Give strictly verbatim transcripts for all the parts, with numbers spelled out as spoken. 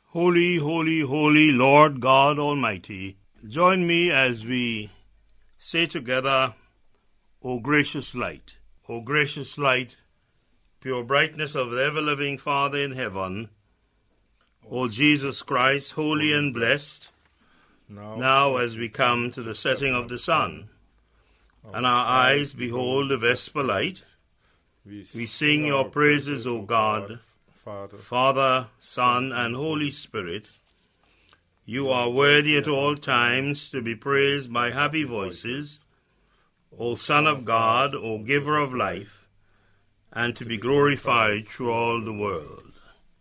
Holy, holy, holy Lord God Almighty, join me as we say together, O gracious light, O gracious light, pure brightness of the ever-living Father in heaven, O Jesus Christ, holy and blessed, now, now as we come to the setting of the sun, and our eyes behold the vesper light, we sing your praises, O God, Father, Father, Son, and Holy Spirit. You are worthy at all times to be praised by happy voices, O Son of God, O Giver of life, and to be glorified through all the world.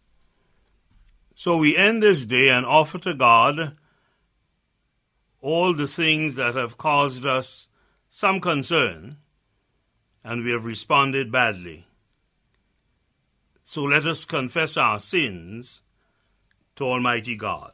So we end this day and offer to God all the things that have caused us some concern, and we have responded badly. So let us confess our sins to Almighty God.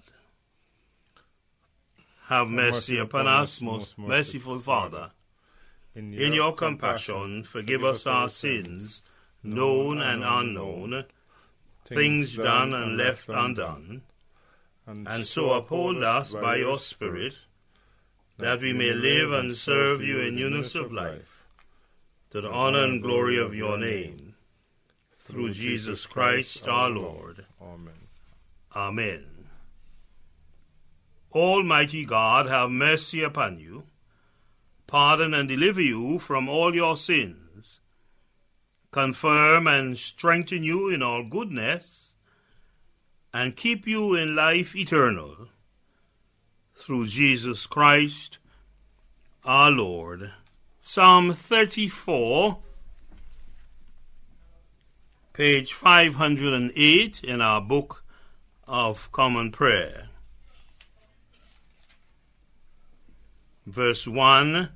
Have mercy upon us, most merciful Father. In your compassion, forgive us our sins, known and unknown, things done and left undone, and so uphold us by your Spirit, that we may live and serve you in newness of life, to the honor and glory of your name. Through Jesus Christ our Lord. Amen. Amen. Almighty God, have mercy upon you, pardon and deliver you from all your sins, confirm and strengthen you in all goodness, and keep you in life eternal. Through Jesus Christ our Lord. Psalm thirty-four, page five hundred eight in our Book of Common Prayer. Verse one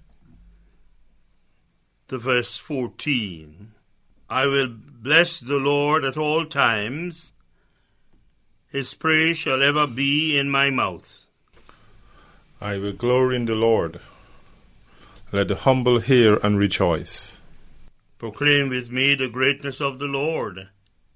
to verse fourteen. I will bless the Lord at all times. His praise shall ever be in my mouth. I will glory in the Lord. Let the humble hear and rejoice. Proclaim with me the greatness of the Lord.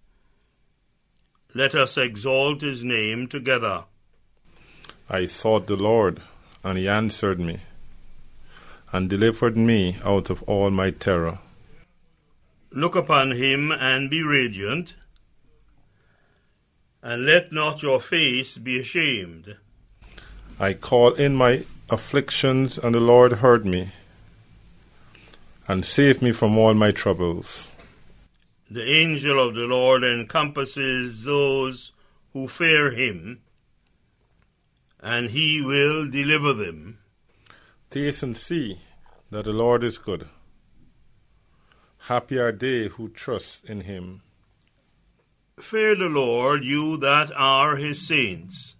Let us exalt his name together. I sought the Lord, and he answered me, and delivered me out of all my terror. Look upon him and be radiant, and let not your face be ashamed. I called in my afflictions, and the Lord heard me, and saved me from all my troubles. The angel of the Lord encompasses those who fear him, and he will deliver them. Taste and see that the Lord is good. Happy are they who trust in him. Fear the Lord, you that are his saints,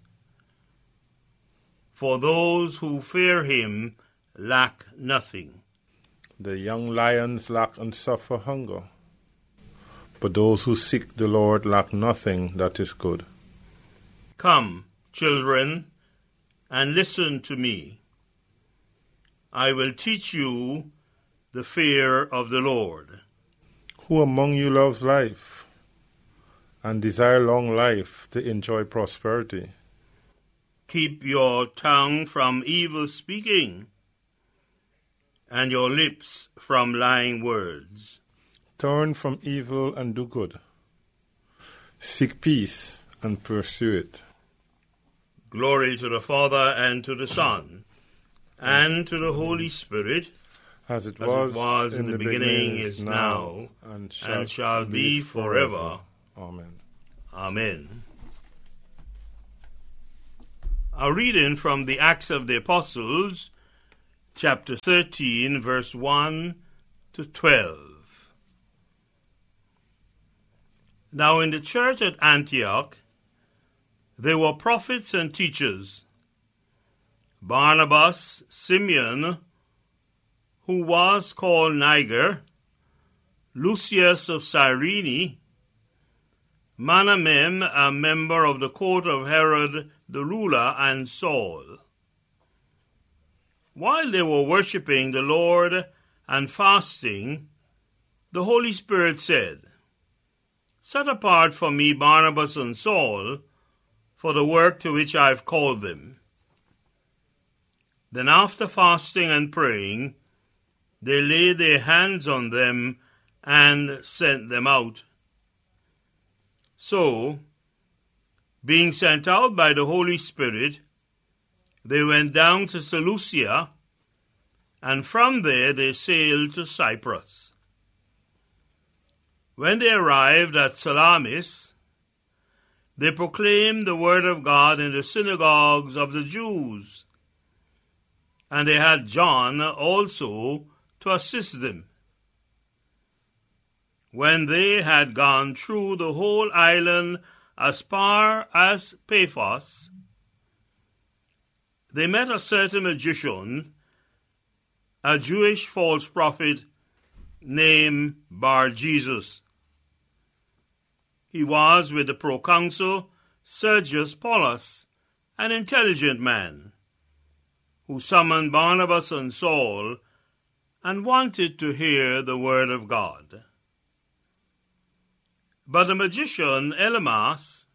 for those who fear him lack nothing. The young lions lack and suffer hunger, but those who seek the Lord lack nothing that is good. Come, children, and listen to me. I will teach you the fear of the Lord. Who among you loves life, and desire long life to enjoy prosperity? Keep your tongue from evil speaking, and your lips from lying words. Turn from evil and do good. Seek peace and pursue it. Glory to the Father, and to the Son, and to the Holy Spirit, as it as was, it was in, in the, the beginning, beginning, is now, now, and shall, and shall be forever. Amen. Amen. A reading from the Acts of the Apostles, chapter thirteen, verse one to twelve. Now in the church at Antioch, there were prophets and teachers: Barnabas, Simeon, who was called Niger, Lucius of Cyrene, Manahem, a member of the court of Herod the ruler, and Saul. While they were worshipping the Lord and fasting, the Holy Spirit said, "Set apart for me Barnabas and Saul for the work to which I have called them. Then after fasting and praying, they laid their hands on them and sent them out. So, being sent out by the Holy Spirit, they went down to Seleucia, and from there they sailed to Cyprus. When they arrived at Salamis, they proclaimed the word of God in the synagogues of the Jews, and they had John also to assist them. When they had gone through the whole island as far as Paphos, they met a certain magician, a Jewish false prophet named Bar-Jesus. He was with the proconsul Sergius Paulus, an intelligent man, who summoned Barnabas and Saul and wanted to hear the word of God. But the magician Elymas,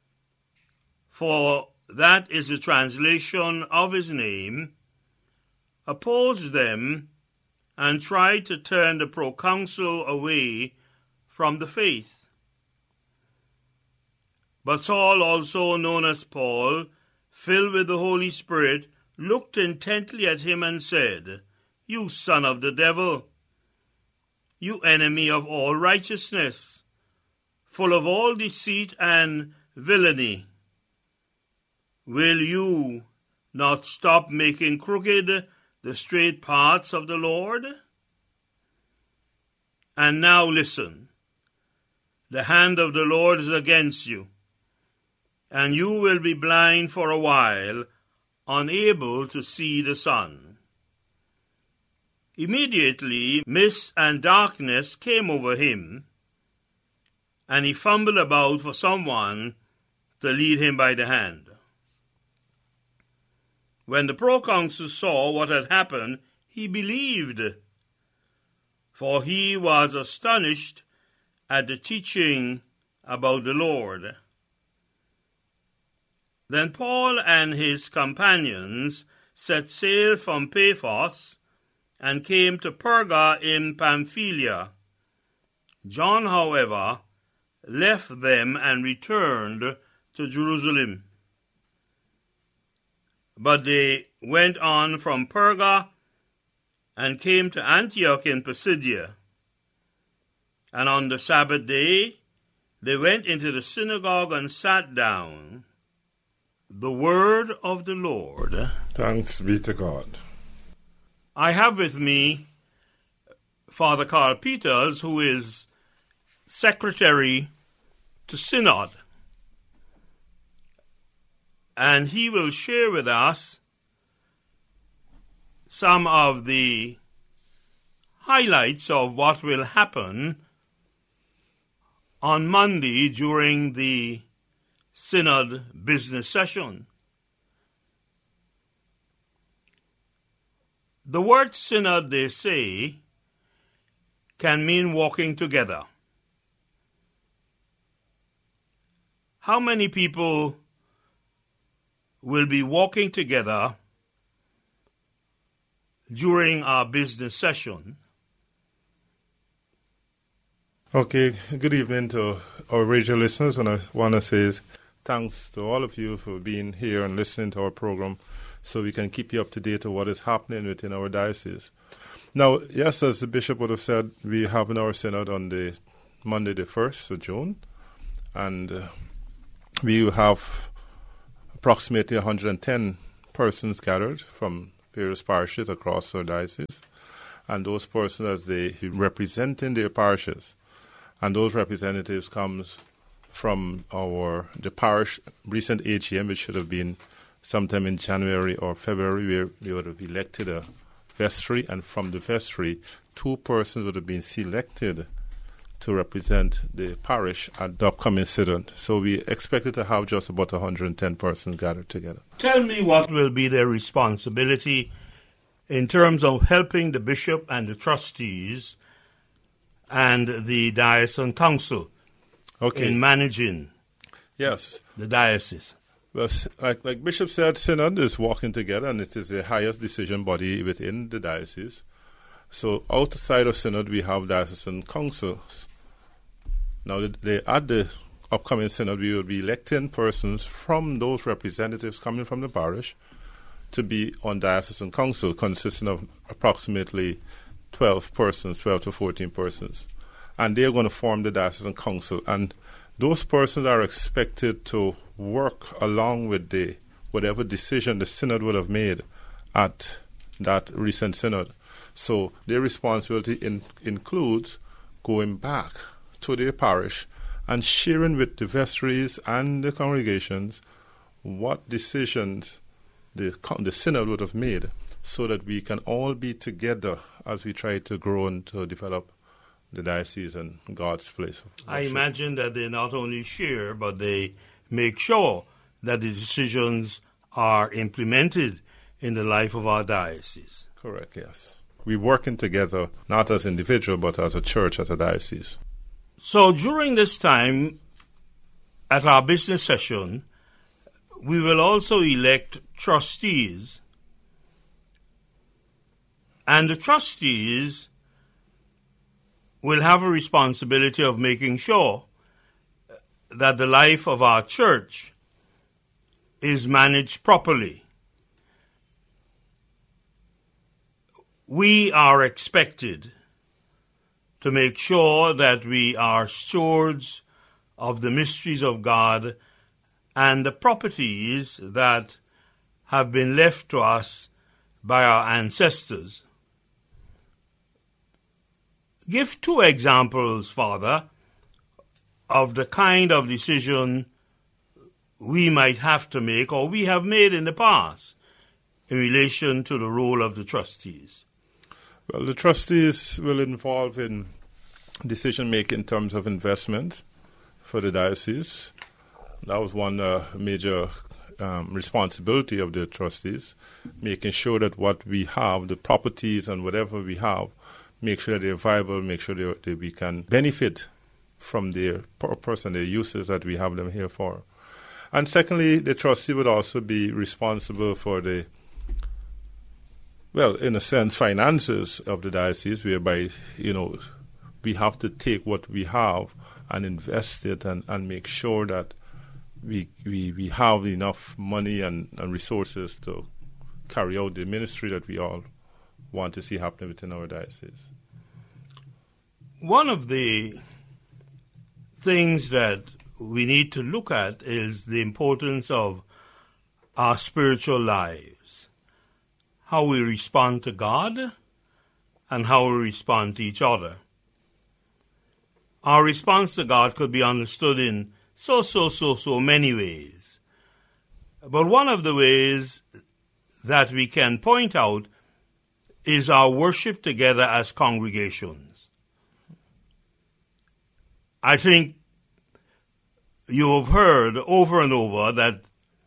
for that is the translation of his name, opposed them and tried to turn the proconsul away from the faith. But Saul, also known as Paul, filled with the Holy Spirit, looked intently at him and said, "You son of the devil, you enemy of all righteousness, full of all deceit and villainy, will you not stop making crooked the straight paths of the Lord? And now listen, the hand of the Lord is against you, and you will be blind for a while, unable to see the sun." Immediately mist and darkness came over him, and he fumbled about for someone to lead him by the hand. When the proconsul saw what had happened, he believed, for he was astonished at the teaching about the Lord. Then Paul and his companions set sail from Paphos and came to Perga in Pamphylia. John, however, left them and returned to Jerusalem. But they went on from Perga and came to Antioch in Pisidia. And on the Sabbath day, they went into the synagogue and sat down. The word of the Lord. Thanks be to God. I have with me Father Carl Peters, who is Secretary to Synod. And he will share with us some of the highlights of what will happen on Monday during the Synod business session. The word synod, they say, can mean walking together. How many people will be walking together during our business session? Okay, good evening to our radio listeners. And I want to say thanks to all of you for being here and listening to our program so we can keep you up to date on what is happening within our diocese. Now, yes, as the Bishop would have said, we have in our synod on the Monday the first of June, and uh, we have approximately one hundred ten persons gathered from various parishes across our diocese, and those persons, as they representing their parishes, and those representatives comes from our the parish recent A G M, which should have been sometime in January or February, where we would have elected a vestry, and from the vestry, two persons would have been selected to represent the parish at the upcoming synod. So we expected to have just about one hundred ten persons gathered together. Tell me what will be their responsibility in terms of helping the bishop and the trustees and the diocesan council okay. in managing yes. the diocese. Well, like, like Bishop said, Synod is working together, and it is the highest decision body within the diocese. So outside of Synod, we have diocesan councils. Now, they, at the upcoming Synod, we will be electing persons from those representatives coming from the parish to be on diocesan council, consisting of approximately twelve persons, twelve to fourteen persons. And they're going to form the diocesan council. And those persons are expected to work along with the whatever decision the Synod would have made at that recent Synod. So their responsibility in, includes going back to their parish and sharing with the vestries and the congregations what decisions the, the Synod would have made, so that we can all be together as we try to grow and to develop the diocese and God's place. I imagine that they not only share, but they make sure that the decisions are implemented in the life of our diocese. Correct, yes. We're working together, not as individual, but as a church, as a diocese. So during this time, at our business session, we will also elect trustees. And the trustees will have a responsibility of making sure that the life of our church is managed properly. We are expected to make sure that we are stewards of the mysteries of God and the properties that have been left to us by our ancestors. Give two examples, Father, of the kind of decision we might have to make or we have made in the past in relation to the role of the trustees. Well, the trustees will involve in decision-making in terms of investment for the diocese. That was one uh, major um, responsibility of the trustees, making sure that what we have, the properties and whatever we have, make sure that they're viable, make sure that, that we can benefit from their purpose and their uses that we have them here for. And secondly, the trustee would also be responsible for the, well, in a sense, finances of the diocese, whereby, you know, we have to take what we have and invest it and, and make sure that we, we, we have enough money and, and resources to carry out the ministry that we all want to see happening within our diocese. One of the things that we need to look at is the importance of our spiritual lives, how we respond to God and how we respond to each other. Our response to God could be understood in so, so, so, so many ways. But one of the ways that we can point out is our worship together as congregations. I think you have heard over and over that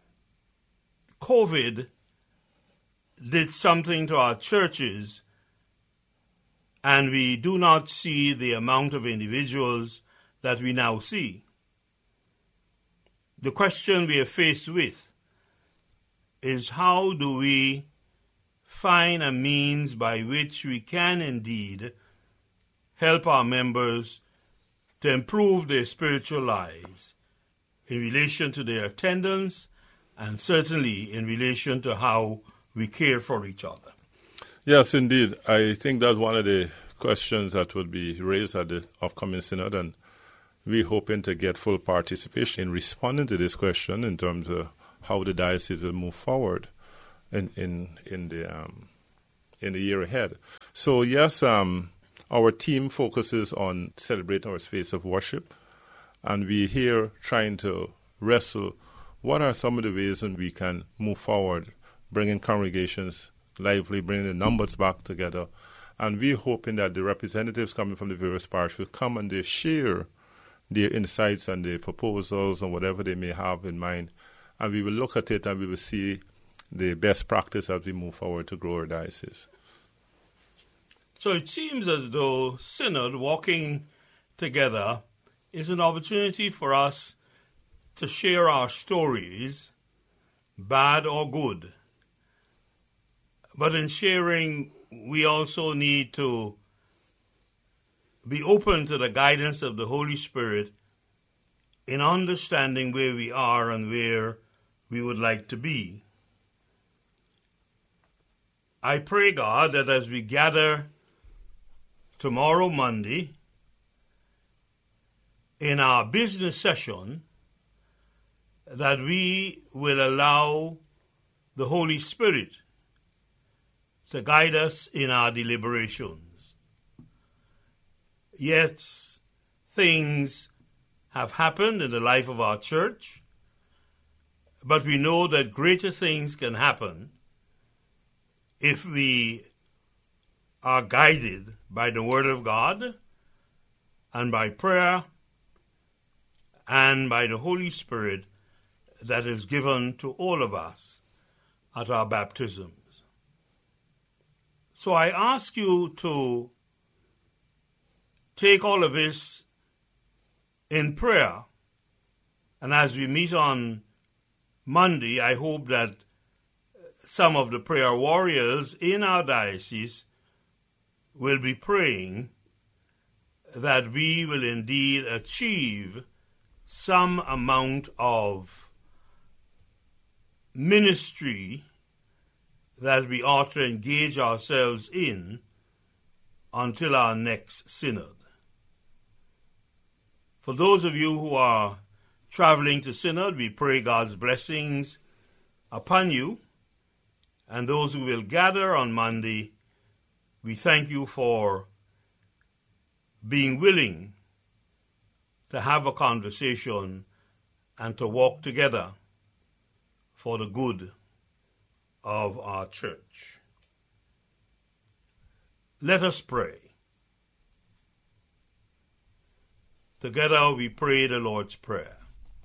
COVID did something to our churches, and we do not see the amount of individuals that we now see. The question we are faced with is, how do we find a means by which we can indeed help our members to improve their spiritual lives in relation to their attendance and certainly in relation to how we care for each other? Yes, indeed. I think that's one of the questions that would be raised at the upcoming synod, and we're hoping to get full participation in responding to this question in terms of how the diocese will move forward in in, in the um, in the year ahead. So yes, um, our team focuses on celebrating our space of worship, and we're here trying to wrestle what are some of the ways in we can move forward, bringing congregations lively, bringing the numbers back together. And we're hoping that the representatives coming from the various parishes will come and they share their insights and their proposals and whatever they may have in mind. And we will look at it and we will see the best practice as we move forward to grow our diocese. So it seems as though Synod walking together is an opportunity for us to share our stories bad or good. But in sharing, we also need to be open to the guidance of the Holy Spirit in understanding where we are and where we would like to be. I pray, God, that as we gather tomorrow, Monday, in our business session, that we will allow the Holy Spirit to guide us in our deliberations. Yet, things have happened in the life of our church, but we know that greater things can happen if we are guided by the Word of God and by prayer and by the Holy Spirit that is given to all of us at our baptisms. So I ask you to take all of this in prayer, and as we meet on Monday, I hope that some of the prayer warriors in our diocese will be praying that we will indeed achieve some amount of ministry that we ought to engage ourselves in until our next synod. For those of you who are traveling to synod, we pray God's blessings upon you. And those who will gather on Monday, we thank you for being willing to have a conversation and to walk together for the good of our church. Let us pray. Together we pray the Lord's Prayer.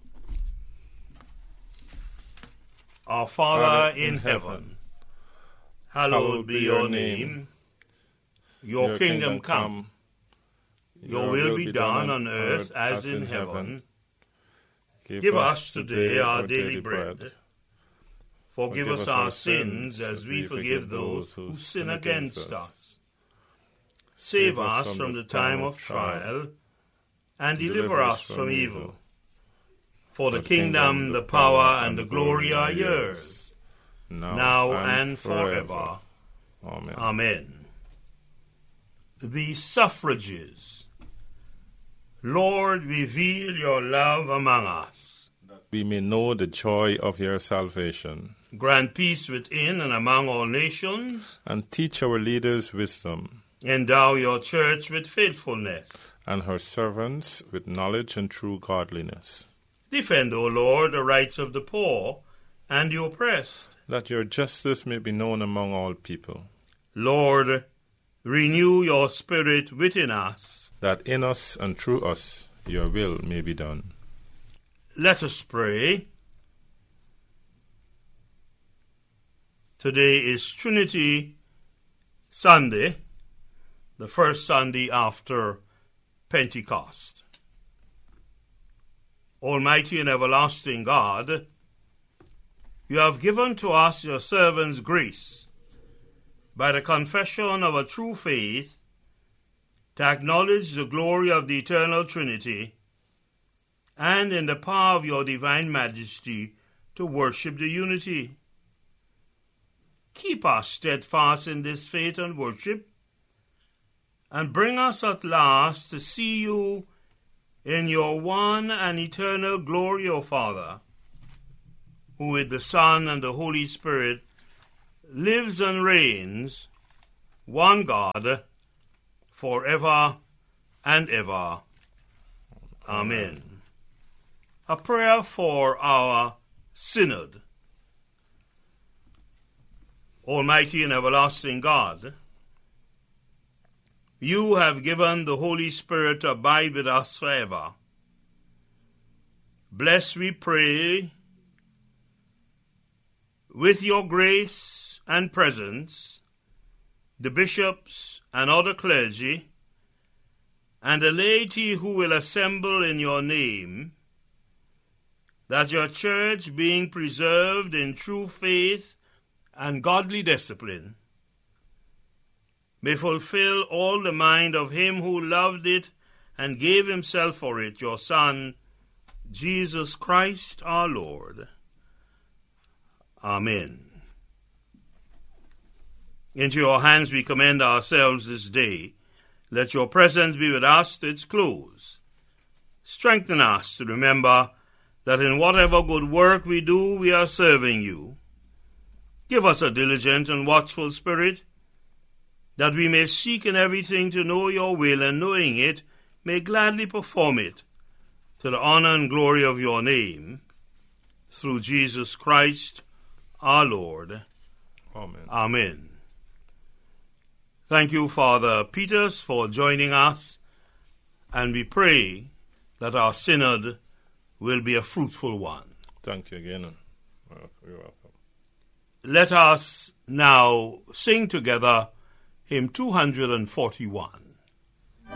Our Father, Father in, in heaven, heaven hallowed be your name. Your, your kingdom, kingdom come. Your, your will be done on earth as in heaven. Give, Give us today our daily bread. Forgive us our sins as we forgive those who sin against us. Save us from the time of trial and deliver us from evil. For the kingdom, the power, and the glory are yours, now, now and, and forever. forever. Amen. Amen. The suffrages. Lord, reveal your love among us, that we may know the joy of your salvation. Grant peace within and among all nations, and teach our leaders wisdom. Endow your church with faithfulness, and her servants with knowledge and true godliness. Defend, O Lord, the rights of the poor and the oppressed, that your justice may be known among all people. Lord, renew your spirit within us, that in us and through us your will may be done. Let us pray. Today is Trinity Sunday, the first Sunday after Pentecost. Almighty and everlasting God, you have given to us, your servants, grace by the confession of a true faith to acknowledge the glory of the eternal Trinity, and in the power of your divine majesty to worship the unity. Keep us steadfast in this faith and worship, and bring us at last to see you in your one and eternal glory, O Father, who with the Son and the Holy Spirit lives and reigns, one God, forever and ever. Amen. A prayer for our synod. Almighty and everlasting God, you have given the Holy Spirit to abide with us forever. Bless, we pray, with your grace and presence, the bishops and other clergy, and the laity who will assemble in your name, that your church, being preserved in true faith and godly discipline, may fulfill all the mind of him who loved it and gave himself for it, your Son, Jesus Christ our Lord. Amen. Into your hands we commend ourselves this day. Let your presence be with us to its close. Strengthen us to remember that in whatever good work we do, we are serving you. Give us a diligent and watchful spirit, that we may seek in everything to know your will, and knowing it, may gladly perform it, to the honor and glory of your name, through Jesus Christ our Lord. Amen. Amen. Thank you, Father Peters, for joining us, and we pray that our synod will be a fruitful one. Thank you again. You're welcome. Let us now sing together hymn two hundred forty-one.